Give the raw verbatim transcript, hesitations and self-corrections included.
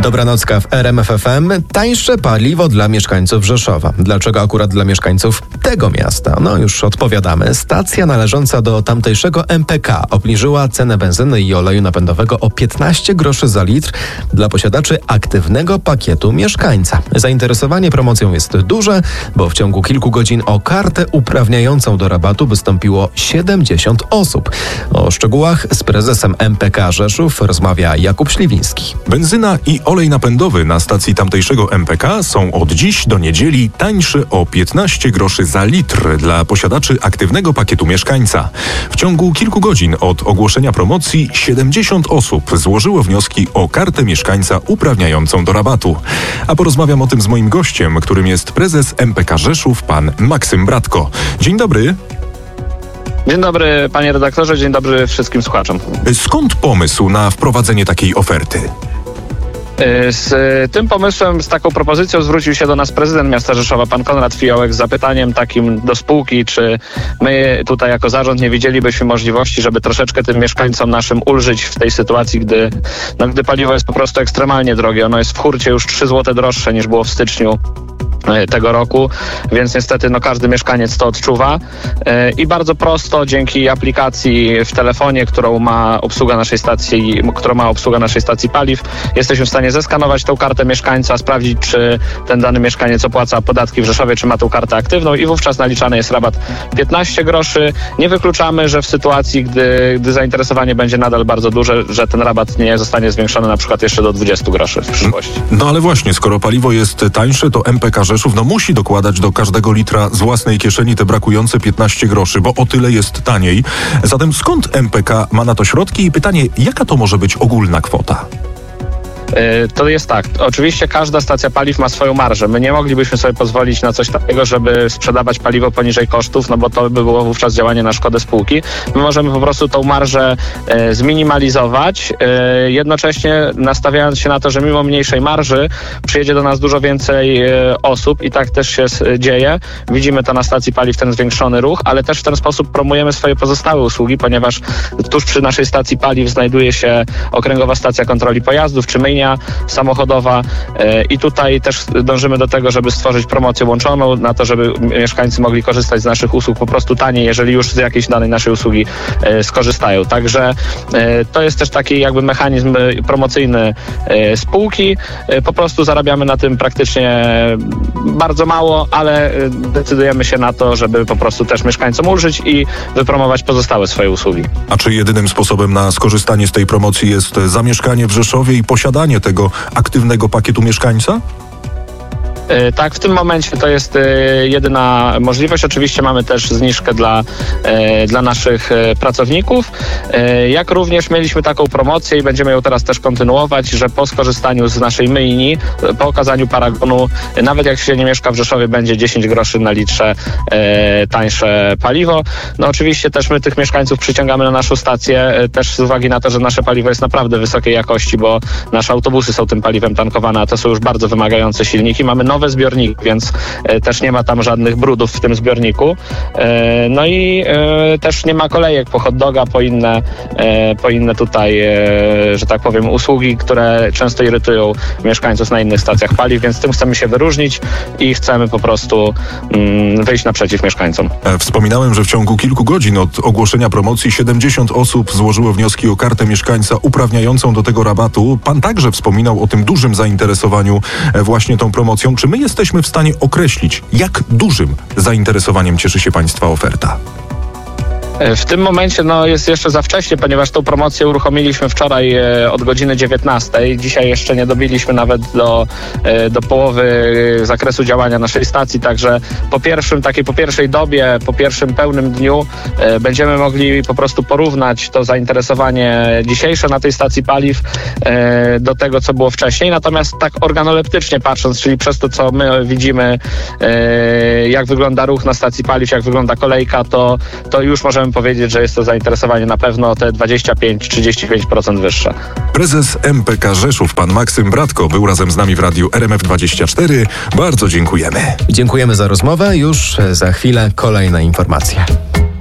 Dobranocka w R M F F M. Tańsze paliwo dla mieszkańców Rzeszowa. Dlaczego akurat dla mieszkańców tego miasta? No już odpowiadamy. Stacja należąca do tamtejszego M P K obniżyła cenę benzyny i oleju napędowego o piętnaście groszy za litr dla posiadaczy aktywnego pakietu mieszkańca. Zainteresowanie promocją jest duże, bo w ciągu kilku godzin o kartę uprawniającą do rabatu wystąpiło siedemdziesiąt osób. O szczegółach z prezesem M P K Rzeszów rozmawia Jakub Śliwiński. Benzyna i olej napędowy na stacji tamtejszego M P K są od dziś do niedzieli tańsze o piętnaście groszy za litr dla posiadaczy aktywnego pakietu mieszkańca. W ciągu kilku godzin od ogłoszenia promocji siedemdziesiąt osób złożyło wnioski o kartę mieszkańca uprawniającą do rabatu. A porozmawiam o tym z moim gościem, którym jest prezes M P K Rzeszów, pan Maksym Bratko. Dzień dobry. Dzień dobry, panie redaktorze, dzień dobry wszystkim słuchaczom. Skąd pomysł na wprowadzenie takiej oferty? Z tym pomysłem, z taką propozycją zwrócił się do nas prezydent miasta Rzeszowa, pan Konrad Fiołek, z zapytaniem takim do spółki, czy my tutaj jako zarząd nie widzielibyśmy możliwości, żeby troszeczkę tym mieszkańcom naszym ulżyć w tej sytuacji, gdy, no, gdy paliwo jest po prostu ekstremalnie drogie. Ono jest w hurcie już trzy złote droższe niż było w styczniu tego roku, więc niestety no, każdy mieszkaniec to odczuwa i bardzo prosto dzięki aplikacji w telefonie, którą ma obsługa naszej stacji, którą ma obsługa naszej stacji paliw, jesteśmy w stanie zeskanować tą kartę mieszkańca, sprawdzić, czy ten dany mieszkaniec opłaca podatki w Rzeszowie, czy ma tą kartę aktywną i wówczas naliczany jest rabat piętnaście groszy. Nie wykluczamy, że w sytuacji, gdy, gdy zainteresowanie będzie nadal bardzo duże, że ten rabat nie zostanie zwiększony na przykład jeszcze do dwudziestu groszy w przyszłości. No ale właśnie, skoro paliwo jest tańsze, to M P K Rzeszów no musi dokładać do każdego litra z własnej kieszeni te brakujące piętnaście groszy, bo o tyle jest taniej. Zatem skąd M P K ma na to środki i pytanie, jaka to może być ogólna kwota? To jest tak, oczywiście każda stacja paliw ma swoją marżę. My nie moglibyśmy sobie pozwolić na coś takiego, żeby sprzedawać paliwo poniżej kosztów, no bo to by było wówczas działanie na szkodę spółki. My możemy po prostu tą marżę e, zminimalizować, e, jednocześnie nastawiając się na to, że mimo mniejszej marży przyjedzie do nas dużo więcej e, osób i tak też się dzieje. Widzimy to na stacji paliw, ten zwiększony ruch, ale też w ten sposób promujemy swoje pozostałe usługi, ponieważ tuż przy naszej stacji paliw znajduje się Okręgowa Stacja Kontroli Pojazdów czy myjnia samochodowa i tutaj też dążymy do tego, żeby stworzyć promocję łączoną na to, żeby mieszkańcy mogli korzystać z naszych usług po prostu taniej, jeżeli już z jakiejś danej naszej usługi skorzystają. Także to jest też taki jakby mechanizm promocyjny spółki. Po prostu zarabiamy na tym praktycznie bardzo mało, ale decydujemy się na to, żeby po prostu też mieszkańcom ulżyć i wypromować pozostałe swoje usługi. A czy jedynym sposobem na skorzystanie z tej promocji jest zamieszkanie w Rzeszowie i posiadanie tego aktywnego pakietu mieszkańca? Tak, w tym momencie to jest jedyna możliwość. Oczywiście mamy też zniżkę dla, dla naszych pracowników. Jak również mieliśmy taką promocję i będziemy ją teraz też kontynuować, że po skorzystaniu z naszej myjni, po okazaniu paragonu, nawet jak się nie mieszka w Rzeszowie, będzie dziesięć groszy na litrze tańsze paliwo. No oczywiście też my tych mieszkańców przyciągamy na naszą stację, też z uwagi na to, że nasze paliwo jest naprawdę wysokiej jakości, bo nasze autobusy są tym paliwem tankowane, a to są już bardzo wymagające silniki. Mamy nowe zbiorniki, więc e, też nie ma tam żadnych brudów w tym zbiorniku. E, no i e, też nie ma kolejek po hot doga, po inne, e, po inne tutaj, e, że tak powiem, usługi, które często irytują mieszkańców na innych stacjach paliw, więc tym chcemy się wyróżnić i chcemy po prostu mm, wyjść naprzeciw mieszkańcom. Wspominałem, że w ciągu kilku godzin od ogłoszenia promocji siedemdziesiąt osób złożyło wnioski o kartę mieszkańca uprawniającą do tego rabatu. Pan także wspominał o tym dużym zainteresowaniu właśnie tą promocją. Czy my jesteśmy w stanie określić, jak dużym zainteresowaniem cieszy się państwa oferta? W tym momencie no, jest jeszcze za wcześnie, ponieważ tą promocję uruchomiliśmy wczoraj e, od godziny dziewiętnastej. Dzisiaj jeszcze nie dobiliśmy nawet do, e, do połowy zakresu działania naszej stacji, także po pierwszym, takiej po pierwszej dobie, po pierwszym pełnym dniu e, będziemy mogli po prostu porównać to zainteresowanie dzisiejsze na tej stacji paliw e, do tego, co było wcześniej. Natomiast tak organoleptycznie patrząc, czyli przez to, co my widzimy, e, jak wygląda ruch na stacji paliw, jak wygląda kolejka, to, to już możemy powiedzieć, że jest to zainteresowanie na pewno te dwadzieścia pięć do trzydziestu pięciu procent wyższe. Prezes M P K Rzeszów, pan Maksym Bratko, był razem z nami w Radiu R M F dwadzieścia cztery. Bardzo dziękujemy. Dziękujemy za rozmowę. Już za chwilę kolejne informacje.